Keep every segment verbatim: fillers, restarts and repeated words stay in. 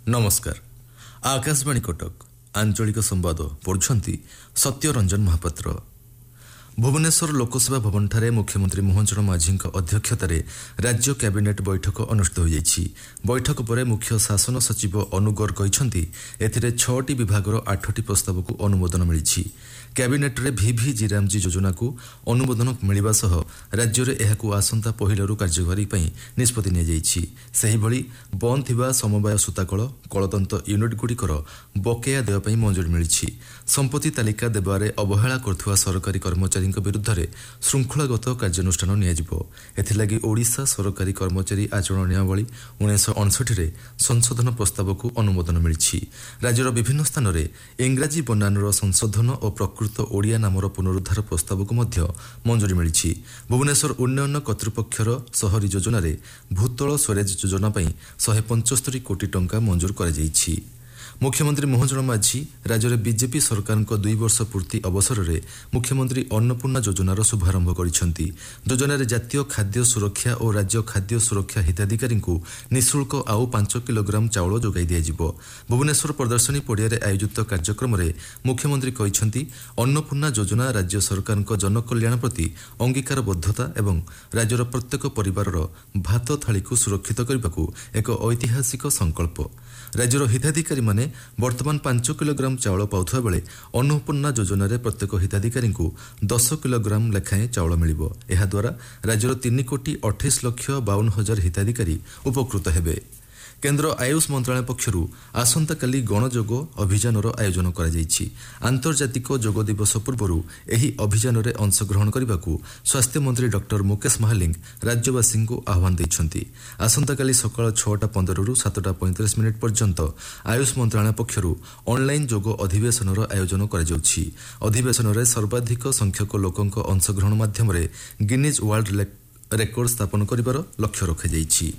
नमस्कार। आकाशवाणी कटक आंचलिक संवाद पढ़ुछंती सत्यरंजन महापात्र। भुवनेश्वर लोकसभा भवन ठारे मुख्यमंत्री मोहन चरण माझी अध्यक्षतार राज्य कैबिनेट बैठक अनुष्ठित हो जाइछि। बैठक पर मुख्य शासन सचिव अनुगर कहते एथिरे छटी विभागर आठटी प्रस्ताव को अनुमोदन मिली। कैबिनेट्रे भि जिरामजी योजना को अनुमोदन मिलवा सह राज्य में यह आसंता पहिलू कार्यकारी निष्पत्ति निभाई बंद थिबा समवाय सूताकल कलतंत्र यूनिट गुड़िकर बकेया देवाई मंजूरी मिली। संपत्ति तालिका देवारे अवहेला करथुवा सरकारी कर्मचारी विरुद्ध में श्रृंखलागत कार्यानुष्ठान नियाजिबो। ओडिशा सरकारी कर्मचारी आचरण नियमावली उन्नीस अड़सठ संशोधन प्रस्ताव को अनुमोदन मिली। राज्यर विभिन्न स्थान में इंग्राजी बनानर संशोधन और प्रकृत ओडिया नामर पुनरुद्धार प्रस्ताव को मध्य मंजूरी मिली। भुवनेश्वर उन्नयन कर्तृपक्षर शहरी योजन भूतल स्वरेज योजना शहे पंचस्तरी कोटी टंका मंजूर कर मुख्यमंत्री मोहन चरण माझी राज्य में बीजेपी सरकार दुई वर्ष पूर्ति अवसर में मुख्यमंत्री अन्नपूर्णा योजनार शुभारंभ करिसेंती। योजन जातीय खाद्य सुरक्षा और राज्य खाद्य सुरक्षा हिताधिकारी को निःशुल्क आउ पांच किलोग्राम चाउल जोगाई दियाजिबो। भुवनेश्वर प्रदर्शनी पड़िया आयोजित कार्यक्रम में मुख्यमंत्री कहते अन्नपूर्णा योजना राज्य सरकार जनकल्याण प्रति अंगीकारबद्धता एवं राज्यर प्रत्येक परिवार भात थाली को सुरक्षित करने को एक ऐतिहासिक संकल्प। राज्यर हिताधिकारी माने वर्तमान पांच किलोग्राम चाउल पाउथुवा बेले अन्नपूर्णा योजन प्रत्येक हिताधिकारी को दस किलोग्राम लेखाएं चाउल मिलिबो। एहा द्वारा राज्यर तीन कोटी अठाईस लक्ष बावन हजार हिताधिकारी उपकृत हेबे। केन्द्र आयुष मंत्रालय पक्षरु आसंताकाली गणयोग अभियानर आयोजन करा जायछि। आंतर्जातिक योग दिवस पूर्व एही अभियान में अंशग्रहण करने को स्वास्थ्य मंत्री डॉक्टर मुकेश महालिंग राज्यवासी को आह्वान देइछन्ति। आसंताकाली सकाळ छटा पंदर रु सातटा पैंतीस मिनिट पर्यंत आयुष मंत्रालय पक्षरु ऑनलाइन योग अधिवेशनर आयोजन करा जाउछि। अधिवेशन में सर्वाधिक संख्यक लोकंक अंशग्रहण माध्यम गिनीज वर्ल्ड रेकर्ड स्थापन करिवार लक्ष्य रखाଯାଇଛି।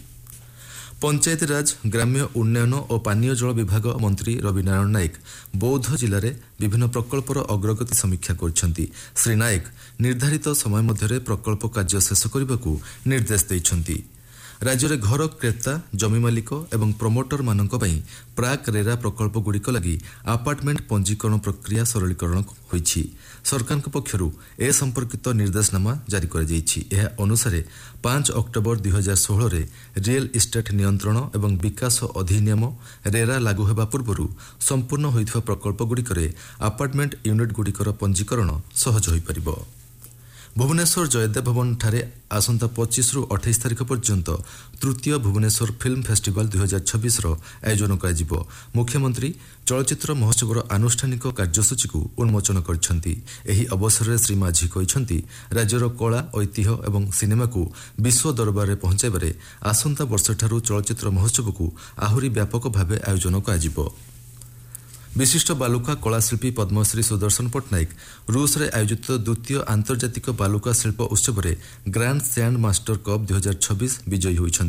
पंचायत राज ग्राम्य उन्नयन और पानीय जल विभाग मंत्री रवि नारायण नायक बौद्ध जिले में विभिन्न प्रकल्पर अग्रगति समीक्षा करछन्ति। श्री नायक निर्धारित समय मध्य प्रकल्प कार्य शेष करने को निर्देश देइछन्ति। राज्य में घर क्रेता जमी मालिक एवं प्रमोटर मानक पई प्राक रेरा प्रकल्प गुड़िक लगी आपार्टमेंट पंजीकरण प्रक्रिया सरलीकरण होईछि। सरकार पक्षरु ए संपर्कित निर्देशनामा जारी कर जाइछि। एहा अनुसार पांच अक्टोबर दुई हजार षोह रियल इस्टेट नियंत्रण एवं विकास अधिनियम रेरा लागू होगा पूर्व संपूर्ण होइथिबा प्रकल्प गुड़िक आपार्टमेंट यूनिट गुड़िकर पंजीकरण सहज होई परिबो। भुवनेश्वर जयदेव भवन ठारे आसंता पच्चीस रु अट्ठाईस तारिख पर्यंत तृतीय भुवनेश्वर फिल्म फेस्टिवल दुई हजार छब्बीस आयोजन कर मुख्यमंत्री चलचित्र महोत्सवर आनुष्ठानिक कार्यसूची को उन्मोचन करछन्ति। एही अवसर में श्री माझी कहते राज्यर कला ऐतिह्य एवं सिनेमा को विश्व दरबार में पहुंचाइबारे आसंता वर्ष ठारू चलचित्र महोत्सव को आहुरी व्यापक भाव आयोजन कर विशिष्ट बालुका कलाशिल्पी पद्मश्री सुदर्शन पट्टनायक रूस रे आयोजित द्वितीय आंतर्जातिक बालुका शिल्प उत्सव में ग्रांड सैंड मास्टर कप दुई हजार छब्बीस विजयी होइछन्ति।